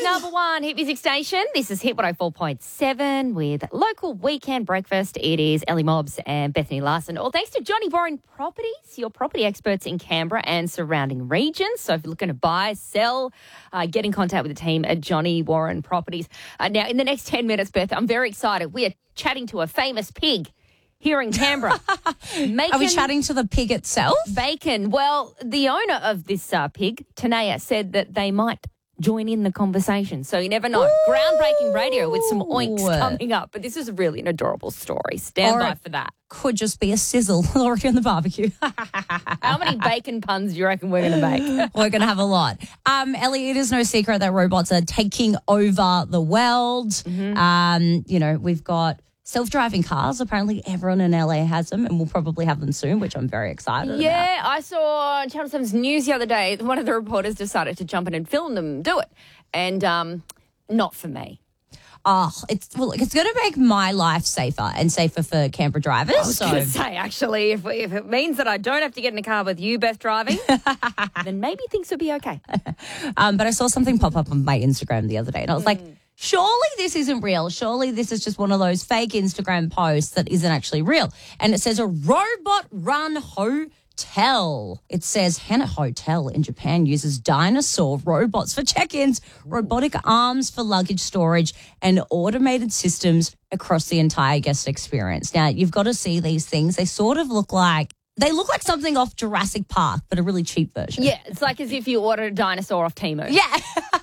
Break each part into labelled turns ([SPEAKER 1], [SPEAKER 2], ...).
[SPEAKER 1] Number one hit music station. This is Hit 104.7 with local weekend breakfast. It is Ellie Mobbs and Bethany Larson. All thanks to Johnny Warren Properties, your property experts in Canberra and surrounding regions. So if you're looking to buy, sell, get in contact with the team at Johnny Warren Properties. Now, in the next 10 minutes, Beth, I'm very excited. We are chatting to a famous pig here in Canberra.
[SPEAKER 2] Are we chatting to the pig itself?
[SPEAKER 1] Bacon. Well, the owner of this pig, Tanea, said that they might join in the conversation. So you never know.
[SPEAKER 2] Ooh.
[SPEAKER 1] Groundbreaking radio with some oinks coming up. But this is really an adorable story. Stand by for that.
[SPEAKER 2] Could just be a sizzle already on the barbecue.
[SPEAKER 1] How many bacon puns do you reckon we're going to make?
[SPEAKER 2] We're going to have a lot. Ellie, it is no secret that robots are taking over the world. Mm-hmm. We've got self-driving cars. Apparently everyone in LA has them and we'll probably have them soon, which I'm very excited about.
[SPEAKER 1] Yeah, I saw on Channel 7's news the other day, one of the reporters decided to jump in and film them do it. And not for me.
[SPEAKER 2] Oh, it's going to make my life safer and safer for Canberra drivers.
[SPEAKER 1] I was going to say, actually, if it means that I don't have to get in a car with you, Beth, driving, then maybe things will be okay.
[SPEAKER 2] But I saw something pop up on my Instagram the other day and I was like, surely this isn't real. Surely this is just one of those fake Instagram posts that isn't actually real. And it says a robot-run hotel. It says Hana Hotel in Japan uses dinosaur robots for check-ins, robotic arms for luggage storage, and automated systems across the entire guest experience. Now, you've got to see these things. They sort of look like something off Jurassic Park, but a really cheap version.
[SPEAKER 1] Yeah, it's like as if you ordered a dinosaur off Temu.
[SPEAKER 2] Yeah.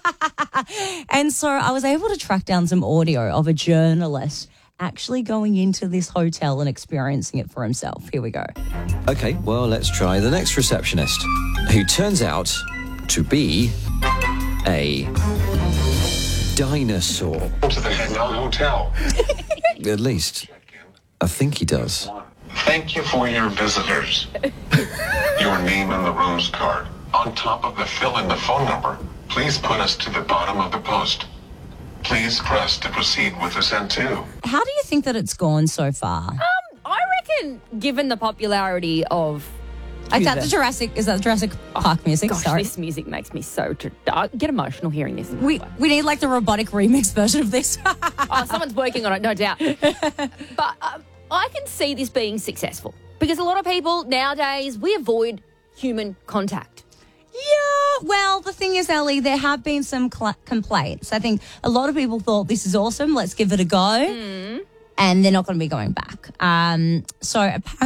[SPEAKER 2] And so I was able to track down some audio of a journalist actually going into this hotel and experiencing it for himself. Here we go.
[SPEAKER 3] Okay, well, let's try the next receptionist, who turns out to be a dinosaur.
[SPEAKER 4] To the Handel Hotel.
[SPEAKER 3] At least, I think he does.
[SPEAKER 4] Thank you for your visitors. Your name and the room's card. On top of the fill in the phone number. Please put us to the bottom of the post. Please press to proceed with the send to.
[SPEAKER 2] How do you think that it's gone so far?
[SPEAKER 1] I reckon, given the popularity of...
[SPEAKER 2] Is that the Jurassic Park music?
[SPEAKER 1] Gosh,
[SPEAKER 2] Sorry.
[SPEAKER 1] this music makes me so... I get emotional hearing this.
[SPEAKER 2] We need like the robotic remix version of this.
[SPEAKER 1] Oh, someone's working on it, no doubt. But I can see this being successful because a lot of people nowadays, we avoid human contact.
[SPEAKER 2] Yeah, well, the thing is, Ellie, there have been some complaints. I think a lot of people thought this is awesome. Let's give it a go. And they're not going to be going back. So apparently